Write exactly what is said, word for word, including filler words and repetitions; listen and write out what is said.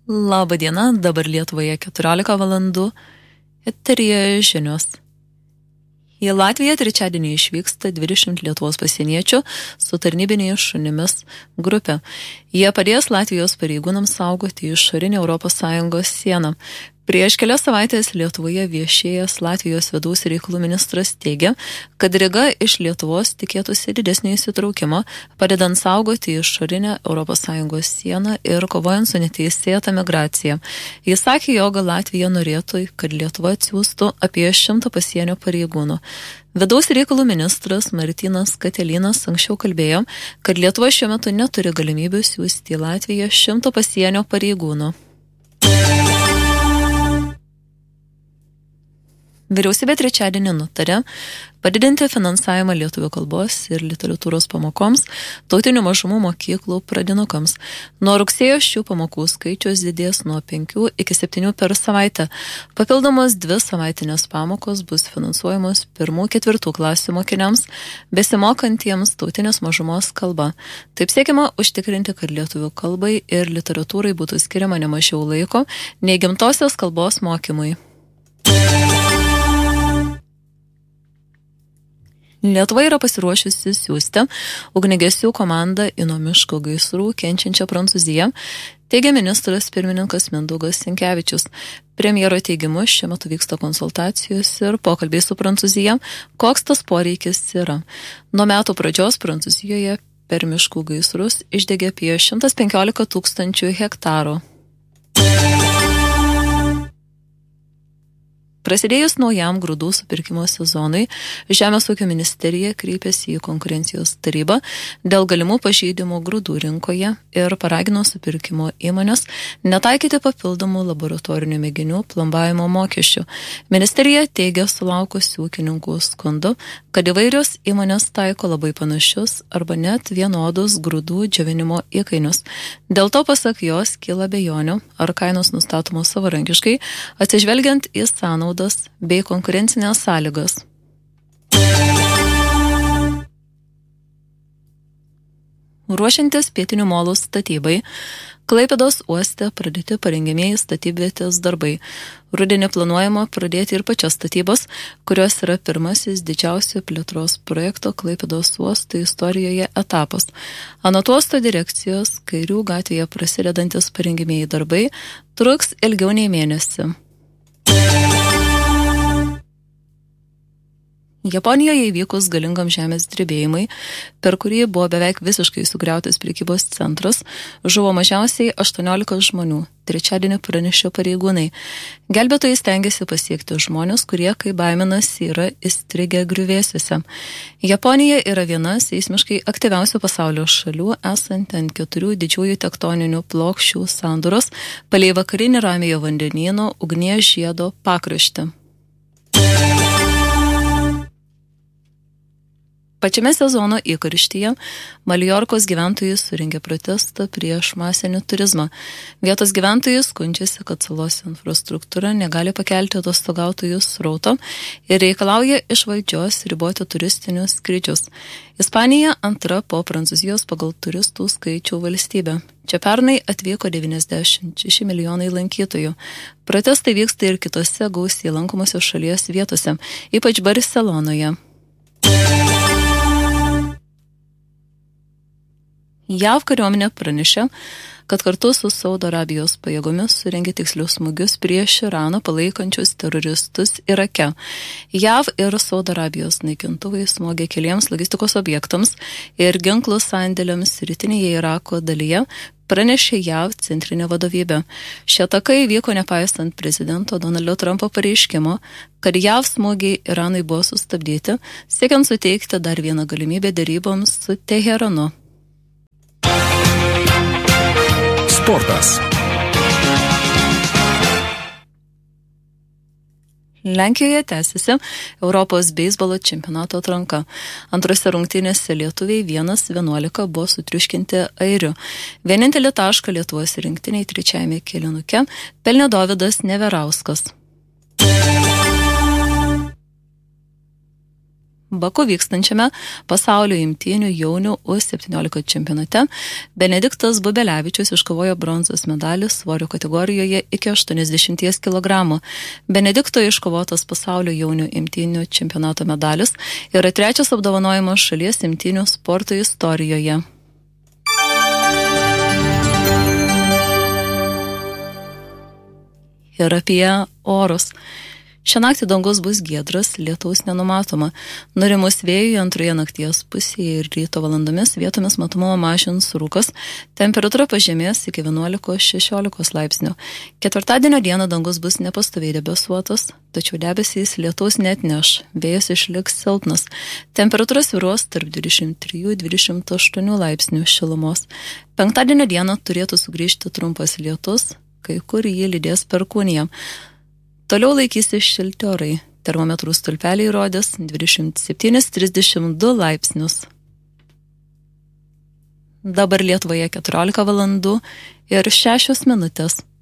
Labą dieną, dabar Lietuvoje keturiolika valandų, eteryje žinios. Į Latviją trečiadienį išvyksta dvidešimt Lietuvos pasieniečių su tarnybiniais šunimis grupė. Jie padės Latvijos pareigūnams saugoti išorinę Europos Sąjungos sieną. Prieš kelias savaitės Lietuvoje viešėjęs Latvijos vidaus reikalų ministras teigia, kad Ryga iš Lietuvos tikėtųsi didesnio įsitraukimo, padedant saugoti išorinę Europos Sąjungos sieną ir kovojant su neteisėta migracija. Jis sakė, jog Latvija norėtų, kad Lietuva atsiųstų apie šimtą pasienio pareigūnų. Vidaus reikalų ministras Martynas Katelinas anksčiau kalbėjo, kad Lietuva šiuo metu neturi galimybių siųsti į Latviją šimto pasienio pareigūnų. Vyriausybė trečiadienį nutarė padidinti finansavimą lietuvių kalbos ir literatūros pamokoms tautinių mažumų mokyklų pradinukams. Nuo rugsėjo šių pamokų skaičius didės nuo penkių iki septynių per savaitę. Papildomos dvi savaitinės pamokos bus finansuojamos pirmų ketvirtų klasių mokiniams, besimokantiems tautinės mažumos kalba. Taip siekiama užtikrinti, kad lietuvių kalbai ir literatūrai būtų skiriama nemažiau laiko nei gimtosios kalbos mokymui. Lietuva yra pasiruošusi siųsti ugniagesių komandą į nuo miško gaisrų kenčiančią Prancūziją, teigia ministras pirmininkas Mindaugas Sinkevičius. Premjero teigimu šiuo metu vyksta konsultacijos ir pokalbiai su Prancūzija, koks tas poreikis yra. Nuo metų pradžios Prancūzijoje per miškų gaisrus išdegė apie šimtas penkiolika tūkstančių hektarų. Prasidėjus naujam grūdų supirkimo sezonui, Žemės ūkio ministerija kreipėsi į konkurencijos tarybą dėl galimų pažeidimų grūdų rinkoje ir paragino supirkimo įmonės netaikyti papildomų laboratorinių mėginių plombavimo mokesčių. Ministerija teigia sulaukusi ūkininkų skundų, kad įvairios įmonės taiko labai panašius arba net vienodus grūdų džiovinimo įkainius. Dėl to, pasak jos, kyla abejonių, ar kainos nustatomos savarankiškai, atsižvelgiant į sąnaudą bei konkurencinės sąlygas. Ruošiantis pietinių molų statybai, Klaipėdos uoste pradėti parengiamieji statybvietės darbai. Rudenį planuojama pradėti ir pačias statybas, kurios yra pirmasis didžiausio plėtros projekto Klaipėdos uosto istorijoje etapas. Anot uosto direkcijos, Kairių gatvėje prasidedantis parengiamieji darbai truks ilgiau nei mėnesį. Japonijoje įvykus galingam žemės drebėjimui, per kurį buvo beveik visiškai sugriautas prekybos centras, žuvo mažiausiai aštuoniolika žmonių, trečiadienį pranešė pareigūnai. Gelbėtojai stengiasi pasiekti žmonės, kurie, kaip baiminasi, yra įstrigę griuvėsiuose. Japonija yra viena seismiškai aktyviausių pasaulio šalių, esanti ant keturių didžiųjų tektoninių plokščių sandūros palei vakarinį Ramiojo vandenyno ugnies žiedo pakraštį. Pačiame sezono įkarštyje Maljorkos gyventojai surengė protestą prieš masinį turizmą. Vietos gyventojai skundžiasi, kad salos infrastruktūra negali pakelti atostogautojų srauto ir reikalauja iš valdžios riboti turistinius skrydžius. Ispanija antra po Prancūzijos pagal turistų skaičių valstybė. Čia pernai atvyko devyniasdešimt šeši milijonai lankytojų. Protestai vyksta ir kitose gausiai lankomose šalies vietose, ypač Barselonoje. JAV kariuomenė pranešė, kad kartu su Saudo Arabijos pajėgomis surengė tikslius smūgius prieš Iraną palaikančius teroristus Irake. JAV ir Saudo Arabijos naikintuvai smogė keliems logistikos objektams ir ginklų sandėliams rytinėje Irako dalyje, pranešė JAV centrinė vadovybė. Šie atakai vyko nepaisant prezidento Donaldo Trumpo pareiškimo, kad JAV smūgiai Iranui buvo sustabdyti, siekiant suteikti dar vieną galimybę deryboms su Teheranu. Sportas. Lenkijoje tęsiasi Europos beisbolo čempionato atranka. Antrose rungtynėse lietuviai vienas vienuolika buvo sutriuškinti airių. Vienintelį tašką Lietuvos rinktiniai trečiajame kėlinuke pelnė Dovydas Neverauskas. Baku vykstančiame pasaulio imtynių jaunių U septyniolika čempionate Benediktas Bubelevičius iškovojo bronzos medalį svorio kategorijoje iki aštuoniasdešimt kilogramų. Benedikto iškovotas pasaulio jaunių imtynių čempionato medalis yra trečias apdovanojimas šalies imtynių sporto istorijoje. Ir apie orus. Šią naktį dangus bus giedras, lietaus nenumatoma. Nurimus vėjui antroje nakties pusėje ir ryto valandomis vietomis matomumą mažins rūkas, temperatūra pažemės iki vienuolikos šešiolikos laipsnių. Ketvirtadienio dieną dangus bus nepastoviai debesuotas, tačiau debesys lietaus neatneš, vėjas išliks silpnas. Temperatūra svyruos tarp dvidešimt trijų iki dvidešimt aštuonių laipsnių šilumos. Penktadienio dieną turėtų sugrįžti trumpas lietus, kai kur jį lydės perkūnija. Toliau laikysis šilti orai. Termometrų stulpeliai rodys dvidešimt septyni iki trisdešimt du laipsnius. Dabar Lietuvoje keturiolika valandų ir šešios minutės.